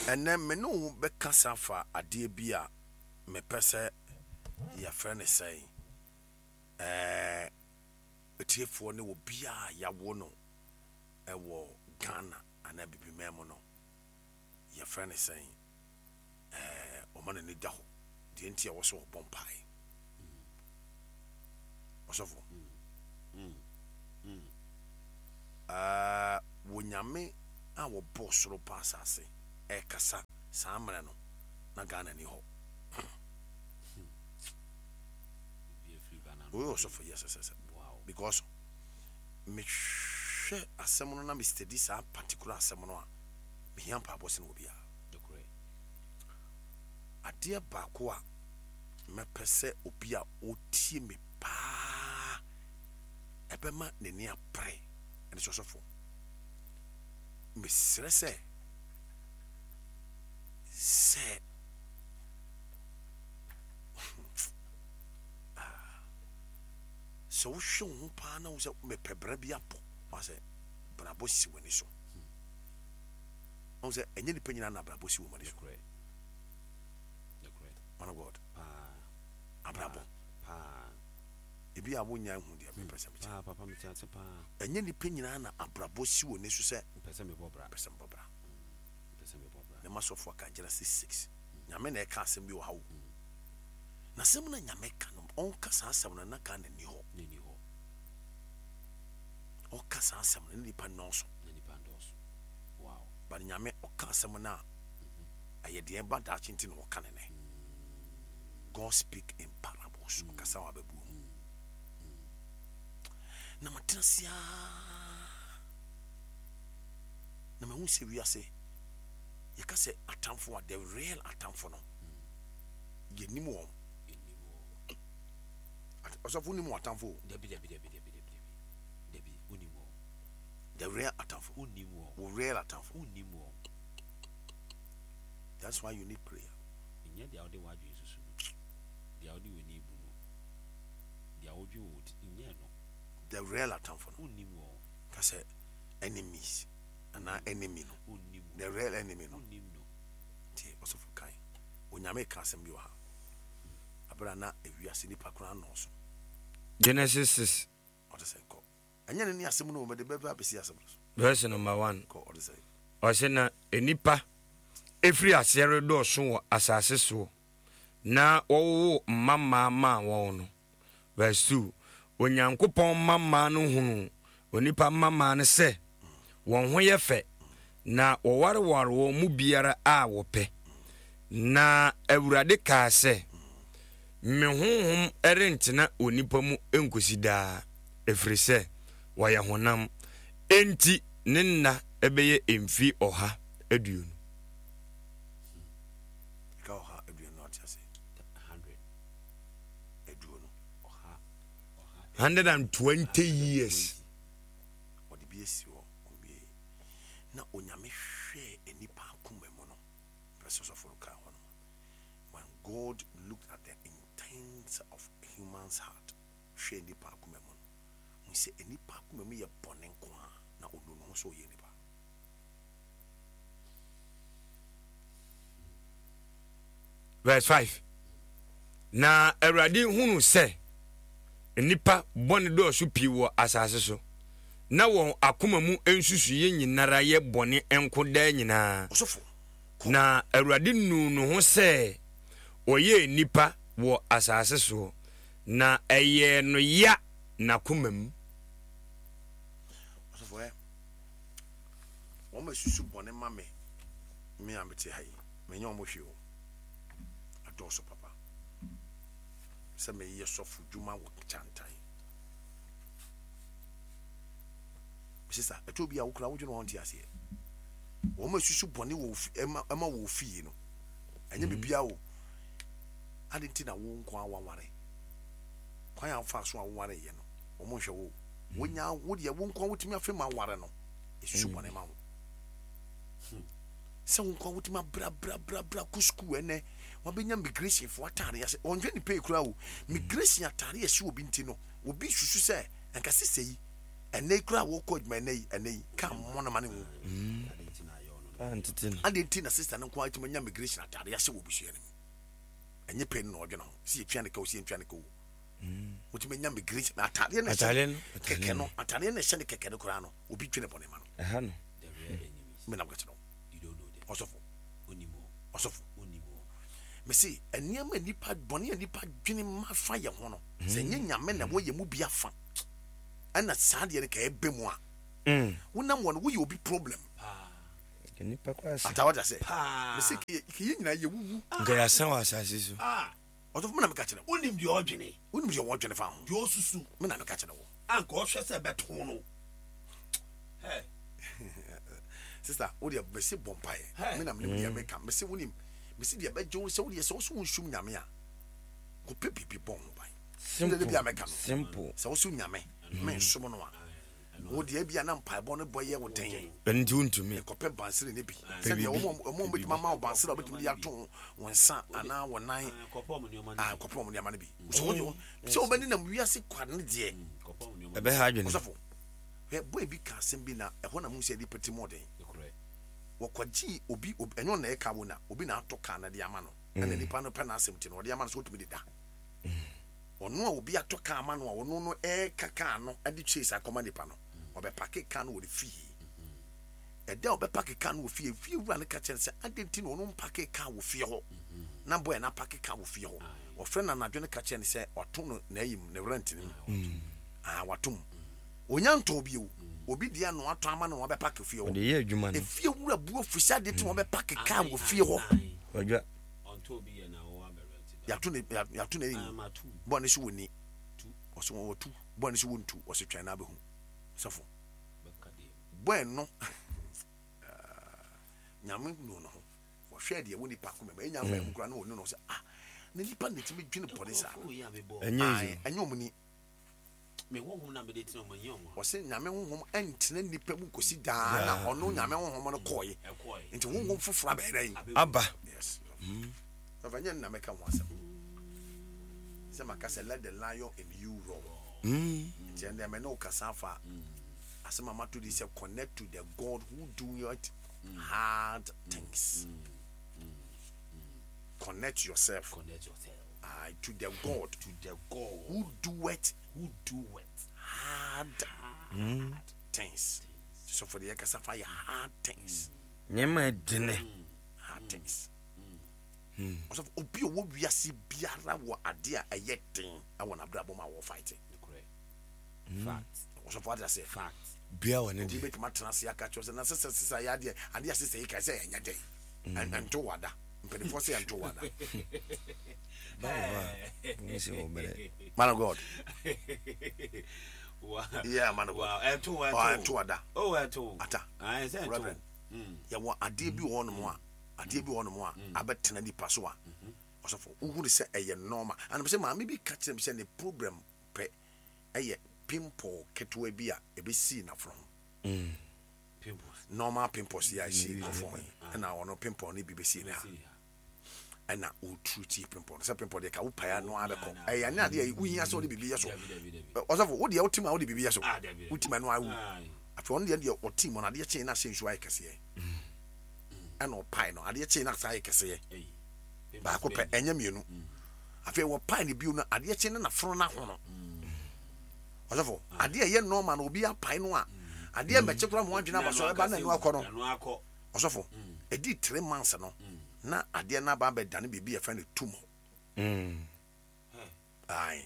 And then me no be kasa fa ade bia me pese ya friend say etiefo ne wo bia ya wo no e wo Ghana ana bibi memo no ya friend say o man ni da ho de enti e wo so bompai osofo wo nyame a wo bosoro pasase e kasa samre no na Ghana ni ho we also for yes. Wow. Because me share asem no na me study sa particular asem no a me hiam pa boss no bia ade ba ko a me pese obi a otie me pa ebema ne ni apre ene so fo me stress se so show pa na wo se me pebra bia po wa se brabo si woni so on se enye ni penyina na brabo si woni so man of God abrabo ebi abo nya hu dia me pesa me papa me chance pa enye ni penyina na abrabo si woni so se pesa me bobra ne masofo ka Genesis 6 nyame na e ka asem bi wo hawo na sem na nyame ka no on ka sa asem na ka na ni ho o ka sa asem na ni pa nonso wow ba nyame o ka asem na aye de ba da chinti no ka ne God speak in parables ka sa wa babu na matrasia na me hu se wi ase ye ka se atamfo a the real atamfo no ye ni mo osofo ni mo atamfo debi unimo the real atamfo unimo real atamfo unimo. That's why you need prayer. Inya dia ode wa Jesus no dia ode we ni bu no dia ode wo inya no the real atamfo no unimo ka se enemies and enemy no unimo the real enemy no unimo ti osofo kai onyame ka asem bi wa abra na ewiase ni pakura no so Genesis 6 what say ko anya ne ni asem no me de bebe abesi asem so verse number 1 ko what say o se na enipa efri asere do so wo asase so na wo mamma won no verse 2 onyankopon mamma no hunu onipa mamma ne se won ho ye fe na wo wareware wo mu biara a wo pe na awurade ka se me honhom erentena onipa mu enkosida efrise waya honam enti nenna ebeye emfi oha aduonu ka oha aduonu not say 100 aduonu oha 120 years what the BSc obi na onyame hwe enipa akoma mu no verses of ka hono when God looked at the intents of human's heart hwe enipa akoma mu no say enipa akoma mu ye bone nko na onu no so ye enipa verse 5 na awurade hunu se enipa bone do so pi wo asase so na won akoma mu ensusu ye nyinara ye bone enko da nyina osofo na awurade nu no ho se oye enipa wo asase so na eye no ya na koma mu osofo o ma susu bone ma me amete hai me nya o mo hwe o adoso papa se me ye sofu juma wo chantai sister etobi a wokra wodwo no honti ase o ma susu bone wo ema wo fie no anya bibia wo adenti na wo nko awaware kwan afa so awaware ye no o mo hwe wo wonya wo de wo nko wotimi afema aware no esusu bone ma wo se wo nko wotimi bra kusku ene wabenya migration fo atare ya se onje ni pay kura wo migration atare ya si obi nti no obi susu se enka sesei ene kura wo ko djuma ene ka mo na mane wo Antitin. ade nti na sister no kwa atuma nya migration atare ahye wo busua no enye pen no odwena ho si etwa ne ka o si etwa ne ka o wotuma nya migration atare na keke no atare na hye ne keke no kora no obi twene bone ma no Aha no. me na gwache no You don't know them. osofo Onimo. me see eniam nipa bone nipa dwene ma fa ye ho no se nye nyame na wo ye mu bia fa ana saade ne ka ebe mu a wonam wo no wo ye obi problem Nipa kwa asa. atawa da say me see ke ye nyina ye wuwu Nga ya san wa asase so. osofo me na me ka kire Onim de odwene. wonim je wo dwene fa ho De osusu. me na me ka kire wo Anka ohwe se beto no. Hey. sister wo de be se bompae Hey. me na me bia me ka me se wonim me se de be jo se wo de se wo so nshum nyame a ko pepipi bon ban Simple. bia me ka no Simple. se wo so nyame me nshum no a wo de bia na mpae bon boye wo den Benti untumi. kope bansere ne bi se de omo betima ma bansere obetimi ya to wonsa ana wonan Kopom ni o kopom ne ama ne bi so wo so obani na wiase kwane de Kopom ni o Ebe ha adwene. osofo boy bi ka asem bi na ehona mu se di peti modern wakwaji obi enyo na eka wo na obi na atoka na de ama no na nipa no pe na asem ti no de ama no so tumi de da ono a obi atoka ama no a ono no kaka no ade chase akoma nipa no obe pake ka no wo de fi ede obe pake ka no wo fi wura ne ka chen se ade ti no ono pake ka wo fi ho na boy na pake ka wo fi ho o friend na nadwe ne ka chen se oto no na yim ne rent ni watum onyanto bi o obi dia no ato ama no wo be pake fi ho De ye adwuma no. efie wura buo fisa de ti wo be pake ka wo fi ho Wadwa. onto bi na wo aberent. yatu ne yin Amatu. bo ne so woni oso wo tu bo ne so wontu oso twan na behu safo Bekade. bo no nyame no no wo hwe de woni pa ko me nyame mu kura no woni no se na nipa ne ti me dwene police a Oh ya me bo. Enye enyo muni Me wo hum na me de tino mo nyom. wo se nyame honhom entene nipa mu kosi daa na ono nyame honhom no koye Ekoi. nti honhom fofora ba era yi aba. yes avanya na meka ho asem se makasa let the lion in you roar nti ende me no kasa fa asem amato di se connect to the God who do it hard things connect yourself Connect yourself to the God who do it hard things so for the kasa fa hard things Nyema dine. hard things also obi owo wiase biara wo ade a eyeten awon abrabo ma wo fight correct. Fact. also for that say Fact. Bia woni obi de. bet matena se aka cho se na sesa ya de ade asesa yi ka se enya den and to wada mpedi for say and to wada Nisi obere. man of God Wow. yeah man of Wow. God And to wada Oh, and to. ata I said Reverend. ya wo ade bi wo no mo a ade bi wo no mo a abetena di paso a also for who say eye normal and say ma me bi ka kire me say the problem pe eye pimple ketwa bi a ebesi na from Pimples. normal pimples ya see for and na ono pimple ni bi besi na and na o truty pimple say pimple de ka wo paya no abeko eye na de wu hia so de bibi yeso also for wo de ultima wo de bibi yeso ultima no awu afi on de o team on ade che na sensu ai kase and o pie no ade che na sai kase ba ko pe enya mienu afi wo pie ni biu no ade che na fro na ho no also for ade ye normal no obi a pie no a ade e meche kura mo adwena ba so e ba na nu akọ no also for e di 3 months no na ade na ba be dane bibi e fa ne tumo ai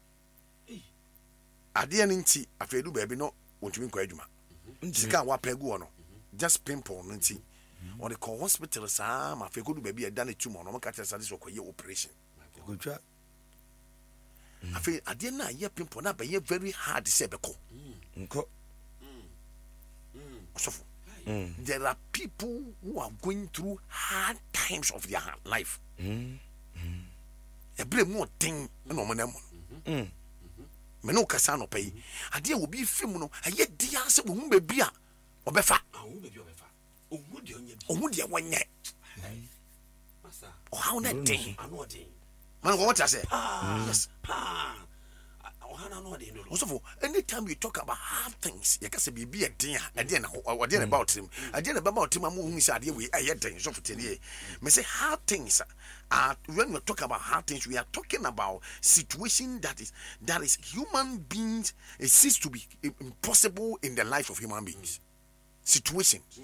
ade ne nti afi edu ba bi no wontumi nkọ adwuma sika wa pegu no just pimple no nti on the hospital sa ma fe ko du ba bi e dane tumo no maka tesa this okoye operation Gotwa. afi ade na ye pimple na ba ye very hard se be ko Nko. osofo there are people who are going through hard times of their life eble mu ten na o monam me no kasa no pay ade obi film no aye dia se wo hu ba bi a obefa Awu be bi obefa. Owu de onye bi. omu de wonye Masa. o how na ten Anu odin. man what I say Yes. Pa. Also for anytime you talk about hard things, you can say be a dear, and then about him. I didn't about him. I'm moving inside here. I had things of today. Me say hard things. When we talk about hard things, we are talking about situation that is human beings. It ceases to be impossible in the life of human beings. Situations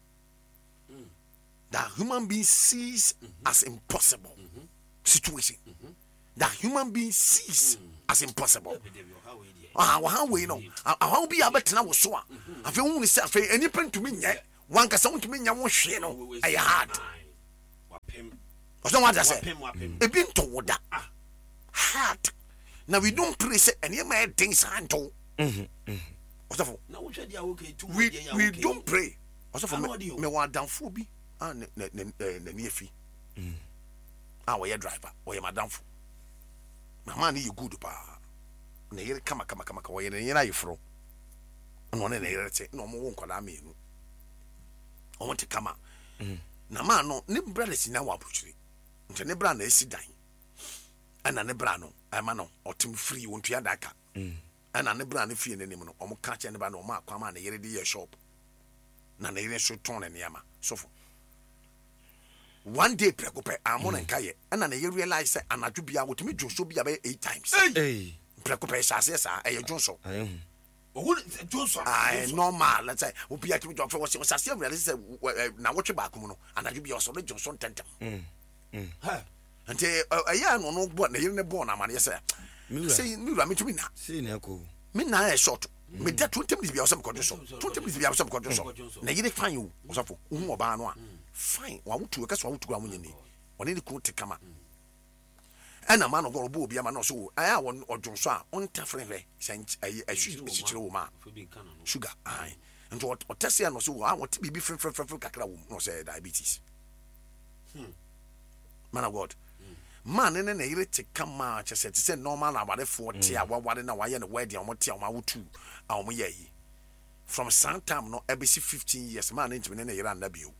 that human beings sees as impossible. Situation that human beings sees as impossible. How we know? How be able to know so? I feel only say any pen to me yet. One can sound to me, you won't share no. I had. What's what I say? A been told that heart. Now we don't pray say any man things handle. What's we don't pray. What's for me want down for be and near fee. Our driver or your madam. My money you good pa. Na yere kama wa yere yera yefro. No na yere te no mo won kwada me nu. O want to come out. Na man no ne brother si na wa abuchiri. Nte ne bra na esi dan. Ana ne bra no, ama no otim free won tua daka. Ana ne bra ne fie ne nim no, o mo ka che ne ba no ma kwama na yere de ye shop. Na na yere so ton ne yama. So for one day prekope amon en kaye na na you realize say anadwo bia wotimi dwonso bia be 8 times prekope sase sa e dwonso owu dwonso normal let's say obi atimi dwonso wo sase realize say na wotwe ba komu no anadwo bia so le dwonso tentem ante aya no bo na yire ne bo na mane say say mi ra metumi na say na ko mi na e short me da 20 minutes bia so me kodwonso 20 minutes bia so me kodwonso na yire fine o osafo hu oba no a fine wa wutu ka so wutu kwa munyeni one ni ko te kama ana man go bo bia ma no so aya won odwonso a on tafre hwe a chichire wo ma sugar ai nto otese no so wa what bibi fre kakra wo no say diabetes man of God man ne na yire te kama che say normal na wade for te a wade na wa ye ne wedding o mo te a ma wutu a o mo ye yi from some time no ebisi 15 years man ntimi ne yire anda bio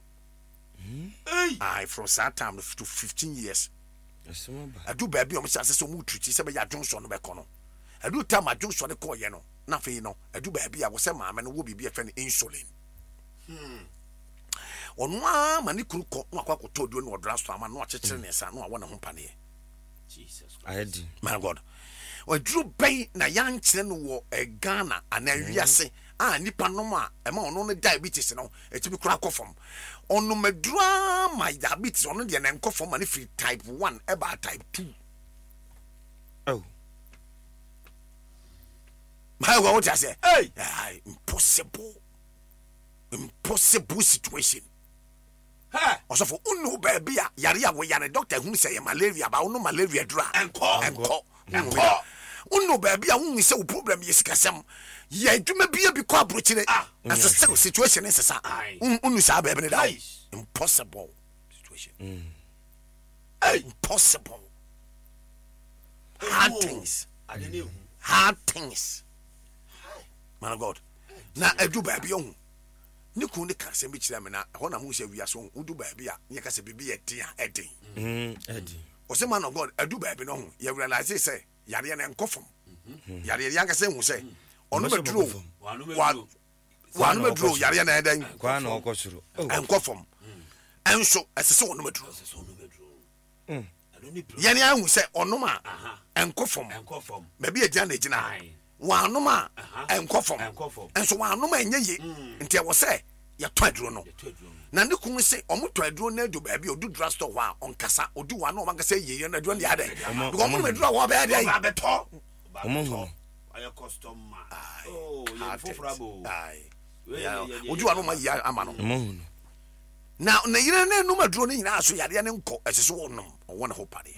from that time to 15 years. I do baby on say so much to say ya Johnson no be kono. I do time I Johnson the call ye no. Na fe no. I do baby I was say ma no wo be friend insulin. Onwa mani kuru ko no akwa to do no odra so ama no akekere ne sa no a wona ho pane. Jesus Christ. I had My God. O dru ben na yan kire no wo Ghana ana wiase nipa no ma e ma ono no diabetes no e tibi kura kofom ono medura my diabetes ono de na nkofom ma ne free type 1 e ba type 2 oh my God what I say hey impossible situation also for unu baby yare we yare doctor who say malaria ba ono malaria dura enko unu baby a unu say problem yesikasem ye adwuma bia bi kwa brochire as a situation is sa unu sa baby ne da impossible situation impossible hard things man of God na edu baby on ni ku ni kase bi kire me na ho na mu hye wi aso udu baby a ni kase bibi ye dia eden edi o se man of God edu baby no ho ye realize say yare na nkofom yare yan kase hu say onu medro wanu medro yare na eden kwa na okosuro nkofom enso esese onu medro yani an say onu ma nkofom baby e dia na gina wanuma enkofom enso wanuma enye nti e wo se ya to aduro no na ne kun se omoto aduro na do ba bi odu drugstore wa onkasa odu wa na o manga se ye na aduro ndi ade because mo aduro wa ba ade ba beto omo aya customer ya fofrabo odu wa no ma ya ama no omo na yire na enum aduro ni nyina aso yade ne nko esese wo no wo na ho pare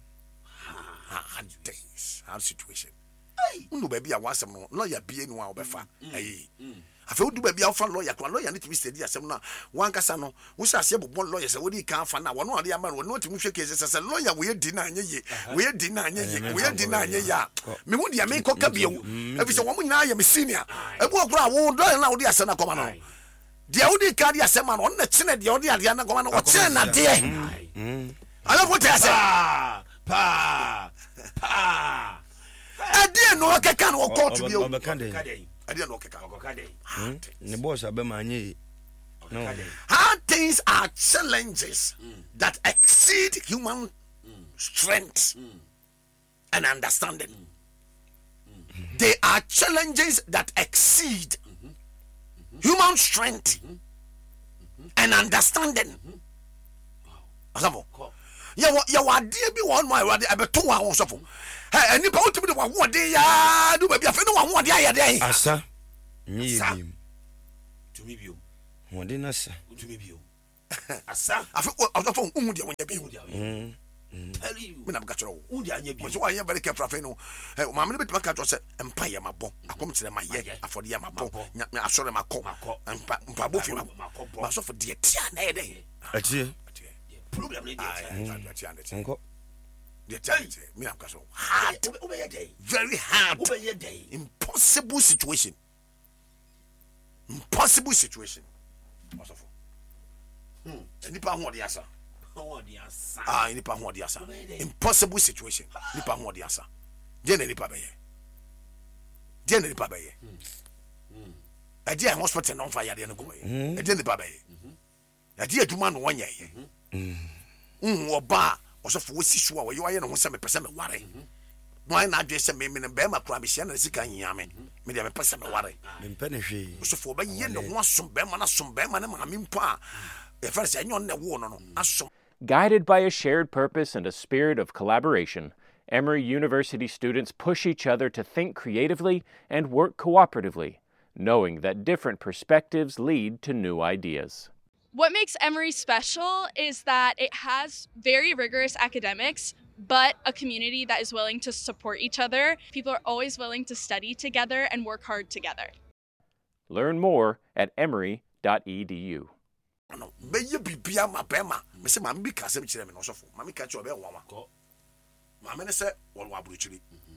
hard situation unu baby a wasem no lawyer bie no a obefa ayi afa odu baby a fa lawyer to lawyer ne timi steady asem na wankasa no wo sha se bobon lawyer se wodi kan fa na wono ade ama no timi hwe case se lawyer we di na anye ye we di na anye ya me hu dia me koka bie ebi se wo mu nyina ya me senior ebu okura wo do na wodi asem na koma no dia wodi ka dia asem na on na chine dia wodi ade na koma no o chine na de ala ko ta se pa Ade no keka no court bi o. Obekade. Ade no keka. Ne boss abemanye. No. Hard things are challenges that exceed human strength and understanding. They are challenges that exceed human strength and understanding. Asafo. Ya wade bi won mo awade abeto wa won sofo. Hey, enipa otimi de wa wode ya do ba bi afa no wa wode ayede. Asa. Nyi yebim. Tumi bio. Wode na sa. Tumi bio. Asa. Afa asafo unhu de won ya bi. Tell you. Me na baka chero. Udi anya bio. So why you very careful afa no. Hey, o maame no betuma ka to se empa ye mabọ. Akom kire ma ye afode ye mabọ. Me asore makọ. Empa bo fi mabọ. Ma so for de tia na ye de. Atie. Problem ni dey. Nko. Me na baka so. Hard. Very hard. Impossible situation. Impossible situation. Asafo. Nipa ho de asa. Nipa ho de asa. Impossible situation. Nipa ho de asa. Je na nipa beye. Ade hospital no fa yade no go ye. Ade nipa beye. Ade aduma no wanya ye. Oba osofo wosi so a wo ye no ho se me pese me ware. No na adwe se me me be ma kura me hia na sika nyia me. Me de me pese me ware. Me mpa na hwe. Osofo ba ye no ho asom be ma na som be ma na ma me mpa. E fa se enyo na wo no asom. Guided by a shared purpose and a spirit of collaboration, Emory University students push each other to think creatively and work cooperatively, knowing that different perspectives lead to new ideas. What makes Emory special is that it has very rigorous academics, but a community that is willing to support each other. People are always willing to study together and work hard together. Learn more at emory.edu. No, be ye bibia ma bema. Me se ma bi kasem kire me no sofo. Ma mi ka che obe wawa. Ma me ne se wo wa buruchiri.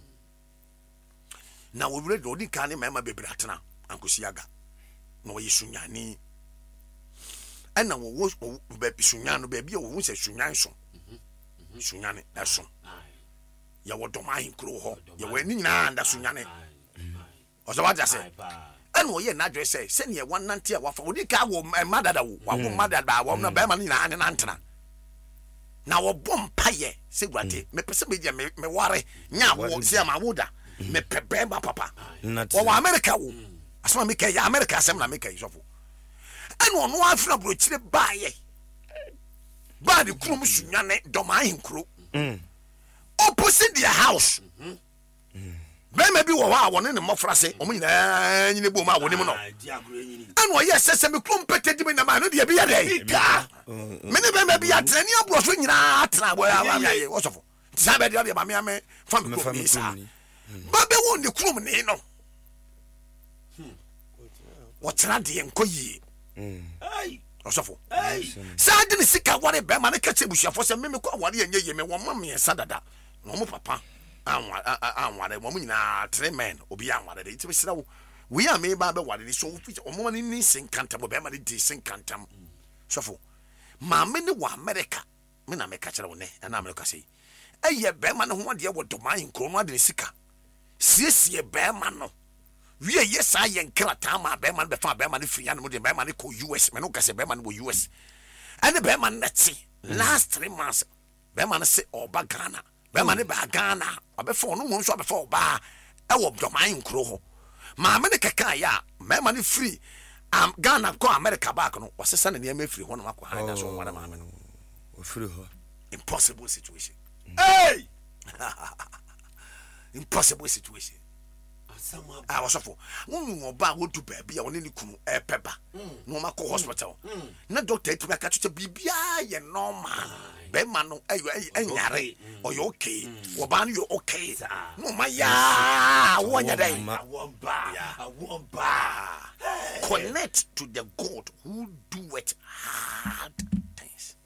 Na wo wure do di kan ne ma bebra atena ankosi aga. Na wo yesunyani. Ana wo be bisunya no be bia wo se sunyan so. Sunyane eso. Ya wo doma hinkro ho. Ya wo ni nyina anda sunyane. Ozo wa jase. And we na dress say send ye one nantia wa for di ka wo madada wo wa wo madada wo na be ma ni na ane nantena na wo bom paye se guate me pese be me ware nya wo se ma woda me pebe ba papa wo wa America wo asema me ya America asem na me kai sofo and ono afra bro chire baaye ba de krum sunyane doma hinkro opposite their house Maybe we are one in the Mofrase, or in the Boma, one no. And why, yes, some competitive in the man of the Abia. Many may be at any of what's in Atra, where I was of Sabbath, Mamma, from the family. But they won't the crewman, you know. What's Randy and Koyi? Osofo. Sa didn't seek out what a bear man catch bush for some mimic what ye me one mammy and Sadada. No papa. Anware mo nyina 3 men obi anware de ti bisira we am e ba be ware so fit omo ni ni sinkantam be ma di sinkantam sofo ma me ne wa America me na me ka kire wo ne na America sei eye be ma ne ho de wo doma nkro no de sika siesie be ma no we yes I yen krata ma be ma be fa be ma ne free no de be ma ne ko US me no ka se be ma ne wo US and be ma neti last 3 months be ma ne se oba Ghana Bema ne ba Ghana abefo no mo nso abefo ba e wo doman nkro ho ma me ne keka ya bema ne free Ghana ko America back no wasesa ne ne free ho no akwa handa so wona ma me no free ho impossible situation hey impossible situation wasofo wonu oba wo du ba bia woni ne kunu e peba no ma ko hospital na doctor etumi aka tuche bibia ye normal be ma no enyare oyo okay oba no yo okay no ma ya wonya dai awomba connect to the God who do it hard things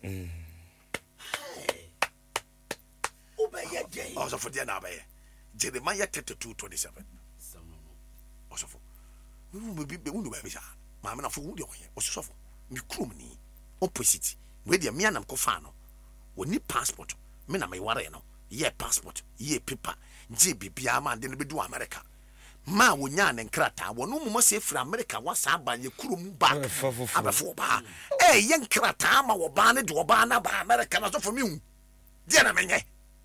obey day also for the na be Jeremiah 32:27 osofo we be unu ba bisa ma me na fo wudi oye osofo mi krom ni opposite we dia me anam ko fa no woni passport me na me ware no ye passport ye paper gye bibia ma de no bedu America ma wonya ne nkrata wono mu se fra America wasa abanye kurom back abefo ba ye nkrata ma wo ba ne de wo ba na ba America na so for me hu de na menye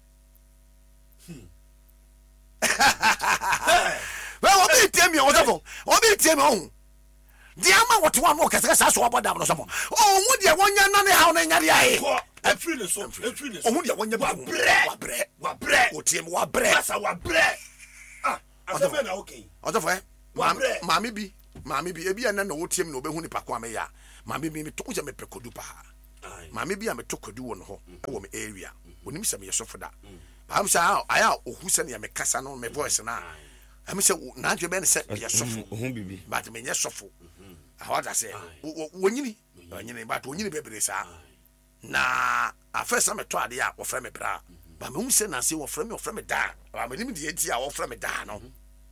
well obi temi o so obi temi o de ama what one more kase kase so aboda no so mo o hu de wonya na ne ha na nyare aye Every lesson. o hu de wonya ba wa bre o temi wa bre Asa wa bre. Asafe na okay. Otofo maami bi ebi na na wotiem na obehu ni pakwa me ya maami bi me to je me pekodu pa maami bi a me tokodu wo no ho e wo me area onim se me yesofo da ba am sa aya ohu se na me kasa no me voice na am se na dwe be ne se yesofo ohu bibi ba me yesofo awada se wonyini ba to wonyini bebere sa na afesa me to ade a wo fra me bra ba me hu se na se wo fra me da ba me nim de enti a wo fra me da no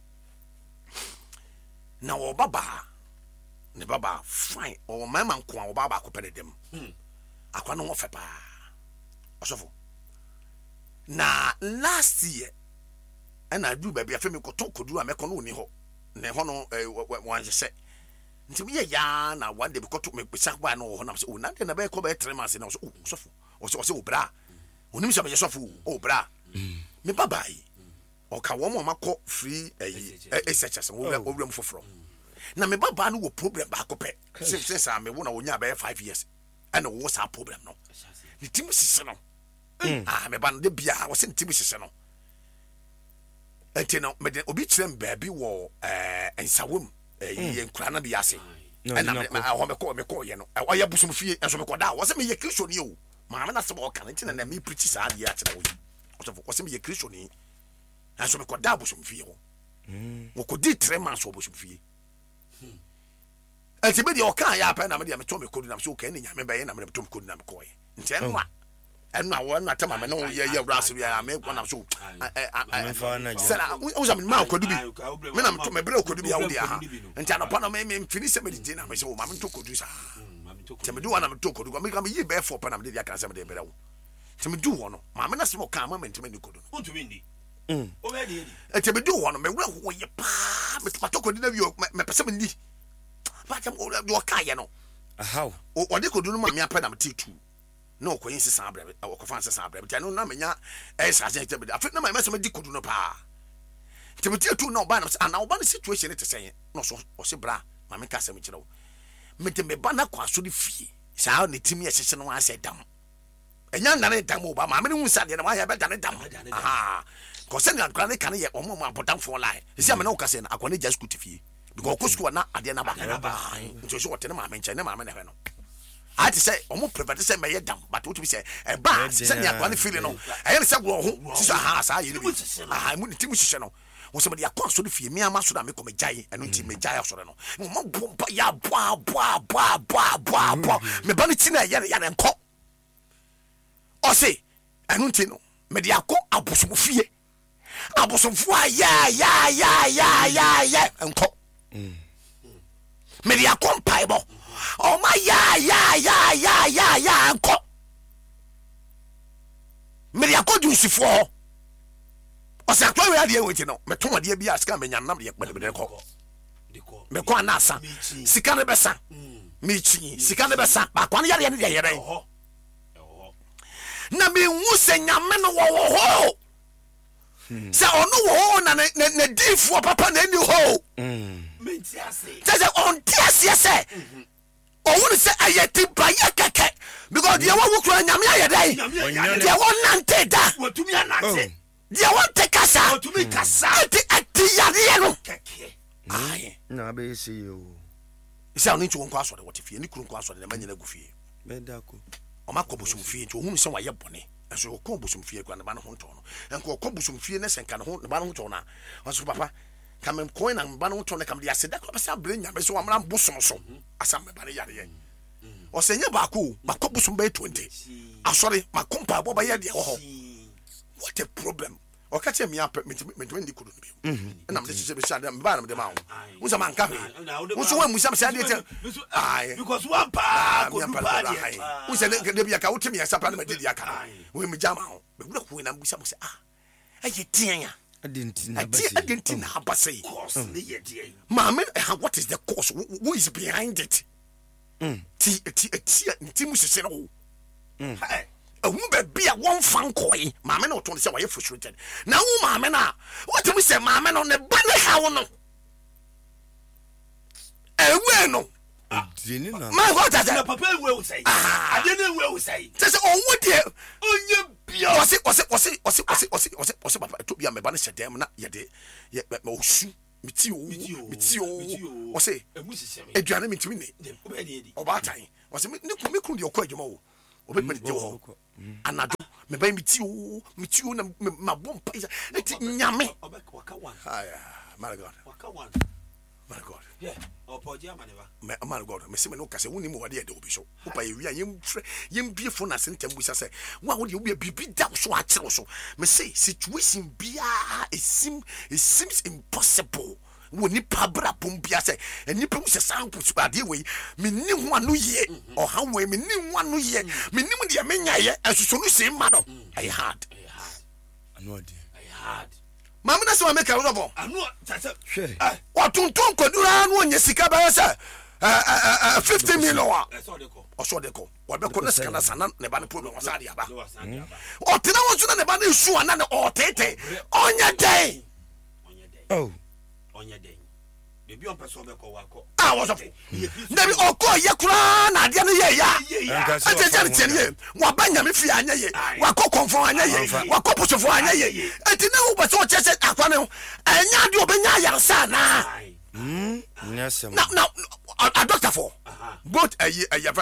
na wo baba ne baba fine o mama nko a wo baba ko pere dem akwa no wo fe pa osofo na last year ana du ba bia fe me ko to kodu a me ko no ni ho ne ho no wan se nti me ya na one day be ko to me pesa ba no ho na se o na de na be ko be 3 months na osofo o se o bra onim se me yesofo o bra me baba yi o ka wo mo makọ free SHS wo wura foforo na me baba no wo problem ba ko pe since me wo na wonya ba 5 years and wo sa problem no ni tim sise no me ba no de bia wo se tim sise no enti no me de obi kire mbaabi wo ensawom ye nkura na bia se na me ko ye no o ya busum fie enso me ko da wo se me ye Kristo ni o ma me na se bo kan enti na me preach sa de ya kire wo se me ye Kristo ni aso me koda bosomfie ho wo kodi 3 months wo bosomfie enti be de o kan ya pa na me de me to me kodu na so kan nya me be na me to me kodu na me koye nti enwa wo na tama me no ye braso ya me ko na so sala o ja me ma kodu bi me na me to me bre kodu bi ya wo dia ha nti anopa na me mfini se me de na me se wo ma me to kodu sa te me do na me to kodu me ka me yi be for pa na me de ya kan se me de bre wo te me do wo no ma me na se mo kan ma me ntime ni kodu Won't you win? ete be do wono me wura ho ye pa me matoko di na wi me pese me ni ba jam o do ka ye no how o de kodu no ma me apɛ na me titu na o koyin sesa abre o ko fan sesa abre no na me nya sa se te be afi na ma me di kodu no pa te me titu na o ba na ana o ba na situation te sɛn no so o se bra ma me ka se me kire wo me te me ba na kwa so di fie sa ne timi ye hye no wa se dam enya nane dam o ba ma me hu sa de na wa ya be dane dam aha ko se na akwa ne kan ye omo ma bodan for line isi amena o ka se na akwa ne just school tifie because ko school na ade na ba nti so wote ne ma me nche ne ma me ne hwe no ati say omo prepare say me ye dam but what we say e ba se na akwa ne feel no e ye se gwo ho si so aha sa ye ni aha mu ni timu hye no wo se me de akwa so de fie me ama so da me ko me jai eno nti me jai so no mo bomba ya bwa me ba ni ti na ya na nko o se eno nti no me de akọ abosomfie abosomfo ya enko me de akọ mpaibo o ma ya enko me de akọ jusifo o se akọ we ade enweti no me ton ade bia sika me nyanam de ekpede ko me ko anasa sika ne besa me chi sika ne besa ba kwa ne yare ne de yere na me hu se nyame no wo ho se onu wo na na difo papa na ni ho mentiase se on tiase se o won se ayeti baye keke because dia wo kura nyame ayedai dia won nante da wotumi anante dia won te kasa wotumi kasa ati yare no keke ai na be se yo isa oni ntu nko aso de wote fie ni kuru nko aso de na manyina gu fie be da ko o ma ko bosomfie nti ohun se wa ye bone enso ko bosomfie kwa na ba no ho nto no enko ko bosomfie ne senka no ho na ba no nto na waso papa kam ko na ba no nto na kam de aseda ko ba sa bre nya be so wa mra bosom so asam be ba ne yare ye o se nya ba ko bosom be 20 asori ma kompa bo ba ye de ho what a problem o ka che mi apɛ me ndi kudu no bi na me se be sha dem ba na me de ma wo so man ka he wo so wa musa me sha de te ai because one pa ko du pa de wo se de bia ka wo temi ya sapa na me de aka wo mi jama ho me wura ko na musa mo se aye tian ya Adentina abasei. Course ne ye die. Mama, what is the cause? Who is behind it? Ti musese no. Hey. Be be a one fan coy. Mama no to say why frustrated. Now mama na. What do we say mama no ne bane how no? Ewe no. My what does Na that? papa we say. Ade ne we say. Say on what there? Onye bia. Was it papa to be a me bane se dem na ye de ye me osu. Miti o. Was it? Emu sise me. Eduane mitimi ne. Oba de edi. Oba tan. Was it me kru de okwa adwuma wo. Obe me de wo. Anado me ba miti o na ma bom pa. Eti nyame. Oba waka one. Aya, my God. Waka one. My God. Yeah. Opoji amaneva. My God. Me se me no kase woni mo wade de obi so. Opa ye wi yem bie fo na sentem busa se. Wa wo de obi bibi da so a kire so. Me say situation bia it seems impossible. Woni pabra pombia se enipa mu se sample so ade we me ni ho anu ye o ha we me ni ho anu ye me nim de me nyaye asuso no se ma no I hard anu ade mama na so make a robo Anu tata. hwe o tuntun kodura anu onye sika ba se 50 million wa Eso de ko. o so de ko o be ko na sika na sana ne ba ne problem o sa de aba No wasan aba. o tena wo so na ne ba na su ana ne o tete onye dey Onye den. oh Onye den. Bebi on person be ko wako. was of Nabi oko ye kura na ade no ye ya atete tete ye wa banya me fi anya ye wa ko konfon anya ye wa ko posofo anya ye enti na wo beso chese akwane ho anya de obenya yarsa na nyasem now a doctor for both a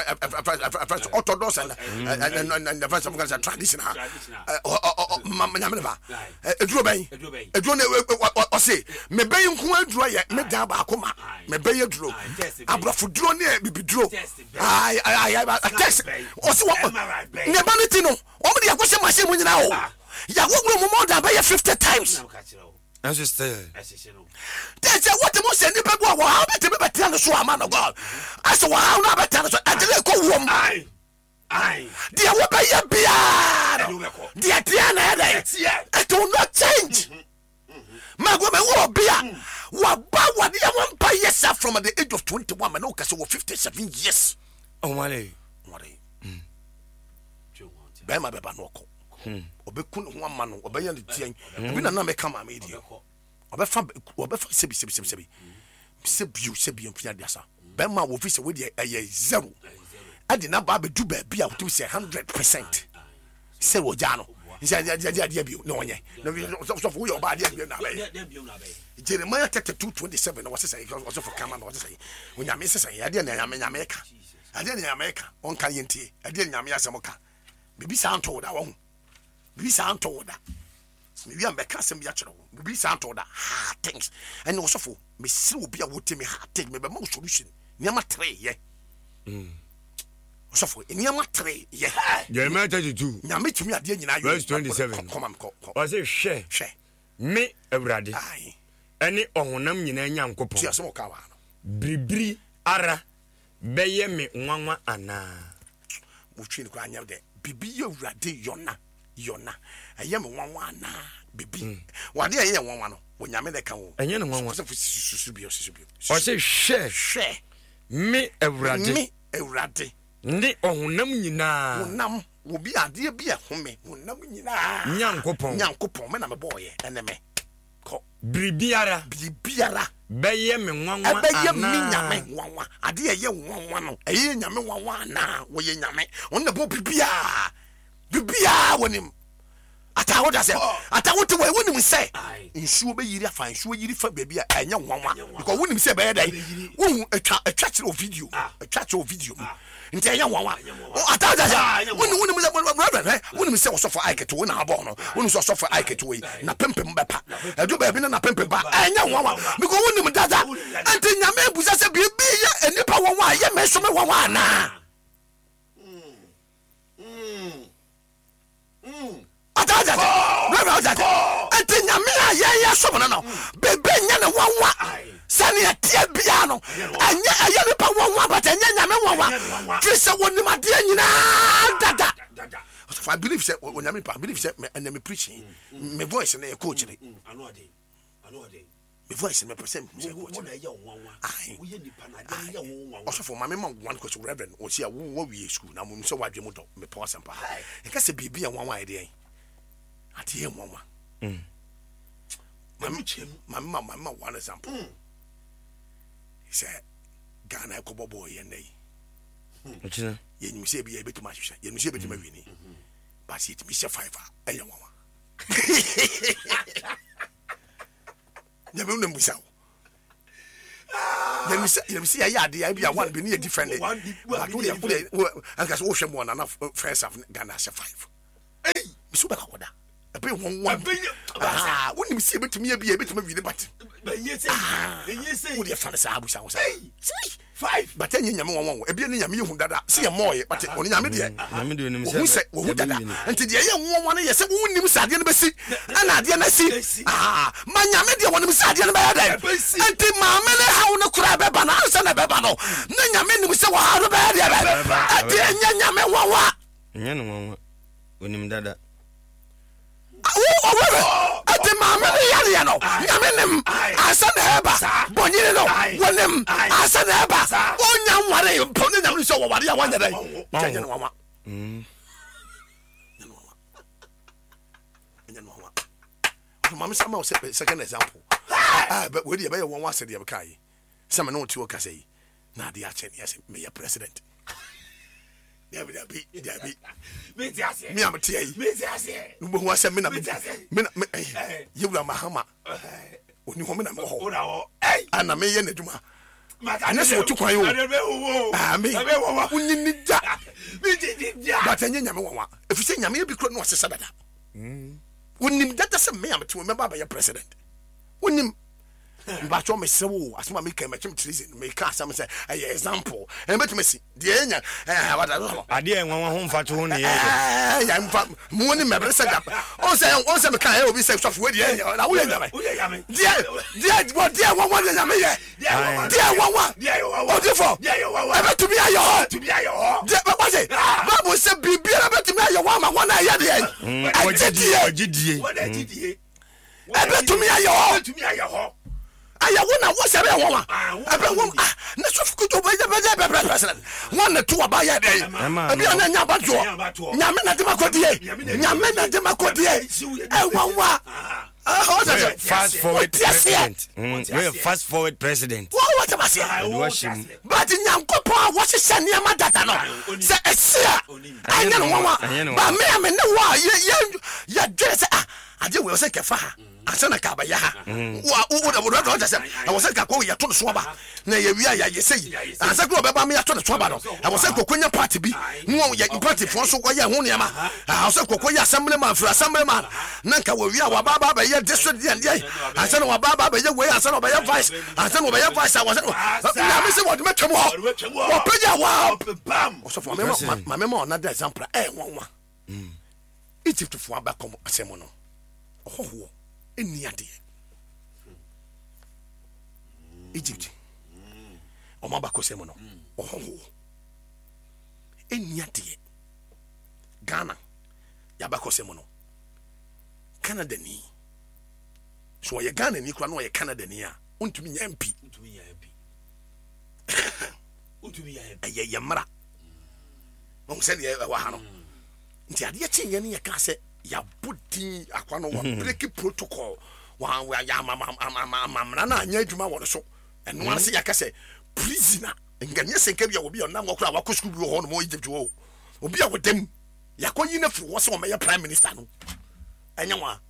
orthodox and the first of traditional mama nyameba eduro ben eduro na o say me ben nko aduro ye me dan ba akoma me ben eduro abrafo duro ne bibiduro ai test o say ne baniti no o me de akose machine mu nyina o ya wogro mo more than 50 times and she stay they say what the most any people how better be better so man of God I say how na better so adele ko wom Ai. dia wo be ye bia dia na dey it will not change mago me wo bia wa ba wa dia one pa yes from the age of 21 man o ka so 57 years oh male be ma be ba no ko obeku no ho ama no obenya ne tian obi na me kama me die obefa sebi mfia dia sa be ma wo fi se we die zero ade na ba be du ba bia wo to say 100% se wo ja no dia bio no onye so for your body dia na be Jeremiah 32:27 no was say also for kama no was say onyame se say ade na nyame ka ade na nyame ka on kan yentie ade na nyame asem ka bibi sa anto da wo bibi sa anto da me am be ka sem ya kire wo bibi sa anto da hard things and also for me see obi a wote me hard thing me be ma solution nyama 3 ye also for nyama 3 ye Jeremiah 32 nyame tumi ade nyina yo verse 27 come was say hwe me awurade ai ene ohonam nyina nyankopon ti asem ka wa no bribri ara beye me nwanwa ana mo twi ni kwa anya de bibi ye awurade yona eye me nwanwa ana bibi wade eye nwanwa no wonyame de ka wo enye ne nwanwa so susu bio o say hwe me awurade ndi ohunam nyina wonam wo bi ade bi ehome wonam nyina nyankopon me na me boye ene me ko bribiara beye me nwanwa ana beye me nyame nwanwa ade eye nwanwa no eye nyame nwanwa na wo ye nyame wonna bo bibia wonim atawo da se atawo te wo wonim se nsuo be yiri afa nsuo yiri fa bebia enye nwanwa because wonim se be dai wo atwa kire o video nti enye nwanwa atawo da se wonim se osofo aiketo wo na abo no wonim se osofo aiketo we na pempem bepa edo ba bi na pempem ba enye nwanwa because wonim dada anti nyame buza se bibia enipa nwanwa ye me so me nwanwa na ati nyame a ye so no bebe nya ne wanwa sane atia bia no anya aye ne pa wanwa but anya nyame wanwa twese wonim ade nyina dada I believe say when I believe say and me preaching my voice na coach ni I know dey my voice na percent say wo coach na ye nwanwa wo ye nipa na dey ye nwanwa also for my mama one question reverend o see wo wie school na mo so wadwe mo do me power sampa e ka say bibi en nwanwa ide ati ye nwanwa mama one example he said Ghana ko bobo ye nei ochina ye nyim se bi ye betima hwehwe ye nyim se betima wini ba se timi se 5 a ye nwanwa ya be unam busawo you see ya dey bia one be near different but we anka so hwe mo na first of Ghana se 5 bisu ba koda e be won woni see betumi bia betumi wi but ye say wo dey fa sa abusa wo say 5 but any nyame won e bia ne nyame yehu dada se ye moye but oni nyame de nyame de nim wo se wo dada enti de ye won ne ye se wo nim sade ne besi ana de na si ma nyame de wonim sade ne ba ya dai enti ma me ne hawo ne kura be ba na ansa na be ba no na nyame nim se wo ha do ba ya de ati enya nyame wawa nya no won wonim dada ati maame ne yare ya no nyame nim asa na heba bonyine no wonim asa na heba onya nware mpo ne nyame so wo ware ya wanya dai kanya no wawa mama sama o second example but we dey be one was dey be kai sama no ti o ka say na dey a chen yes me ya president there be me ti ase me am tie no bo ho ase me na yewura mahama oni ho me na me ho ana me ye na dwuma ana so tu kwan yo me unyini da but anya nyame wonwa efise nyame bi kro no sesa dada unim dada se me am tu me baba ya president unim ba cho me sewo asema me kan me chem treason me ka asem say example en betu me si de enya wada ade en wan ho mfa to ho ne ye ya mfa mo ni me bre se gap on say me kan e obi say so for de enya na wo ye nyame de what de wan nyame ye de wan o de for e betu bi ayo de ba say babu say bibia betu mi ayo wan ma wan na ye de agidie e betu mi ayo aya wona wo se be won abe won na so fuku to be president won na to aba ya dey abi na nya bajo nyame na de makodie nyame na de makodie e won wa fast forward president we fast forward president what about say but nyankopon wo hye ne ma data no se esia anya no wa ba me ne wa ya dwese ade we se kefa ha asana ka ba ya ha wo da wo da se I was ka ko ya to so ba na ye wi ya ye sei ansa ko be ba me ya to so ba no I was ko konya party bi no ya party fo so ko ya ho ne ma I was ko ya assembly man fra assembly man na ka wo wi wa ba ye district dia dia ansa wa ba ye we ansa wa ba ye vice ansa wa ba ye vice I was na me se wo de metwem ho wo peja wa bam so for me ma na da example won Egypt fo aba kom asemo no ho eni ade Egypt o ma ba ko semo no ho eni ade Ghana ya ba ko semo no Canada ni so ye Ghana ni kura no ye Canada ni a untumi nya MP ye yamra mo se ye wa ha no nti ade che ye ni ye ka se ya budi akwa no wa break protocol wa ya mama na anya adwuma wo so eno ase ya ka se prisoner nganye senka bia obi ona ngokura wa ko school bi ho no mo Egypt wo obi a wodem ya ko yi na firi wo so me prime minister no enya wa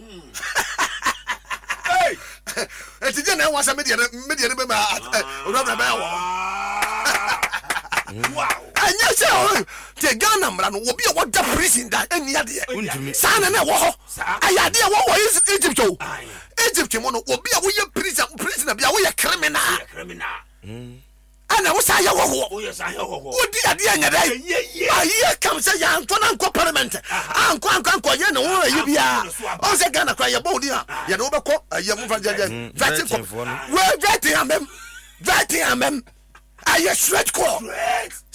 hey eti je na wa sa media ne be ma ora ba wa wow anya se o te Ghana mra no obi a woda prison da eni ade sana na wo ho ayade a wo Egypt o Egypt mo no obi a wo ye prisoner bia wo ye criminal ana wo sa ya wo ho odi ade anya dai aye kam se ya anto na nko parliament anko ye no wo yi bia o se Ghana kwa ye bodi a ye no be ko ye mo fa je veti amem aye straight call